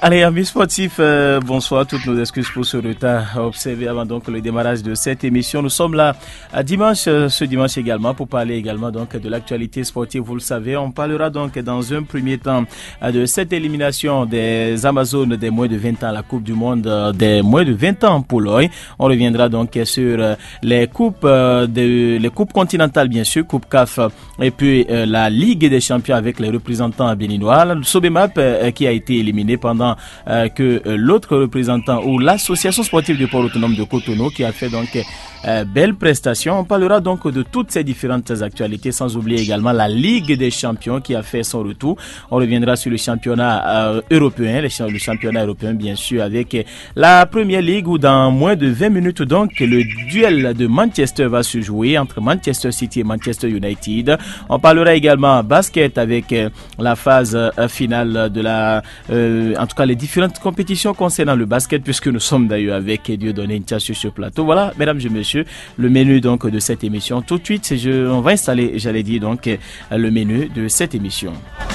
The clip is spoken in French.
Allez, amis sportifs, bonsoir. Toutes nos excuses pour ce retard observé avant donc le démarrage de cette émission. Nous sommes là ce dimanche également pour parler également donc de l'actualité sportive. Vous le savez, on parlera donc dans un premier temps de cette élimination des Amazones des moins de 20 ans à la Coupe du Monde des moins de 20 ans en Pologne. On reviendra donc sur les coupes les coupes continentales bien sûr, Coupe CAF et puis la Ligue des Champions avec les représentants béninois. Le Sobemap qui a été éliminé pendant que l'autre représentant ou l'association sportive du port autonome de Cotonou qui a fait donc belle prestation. On parlera donc de toutes ces différentes actualités sans oublier également la Ligue des Champions qui a fait son retour. On reviendra sur le championnat européen, le championnat européen bien sûr avec la Première Ligue où dans moins de 20 minutes donc le duel de Manchester va se jouer entre Manchester City et Manchester United. On parlera également basket avec la phase finale de en tout cas les différentes compétitions concernant le basket puisque nous sommes d'ailleurs avec Dieudonné Ntia sur ce plateau. Voilà, mesdames et messieurs, le menu donc de cette émission. Tout de suite, on va installer, j'allais dire donc, le menu de cette émission.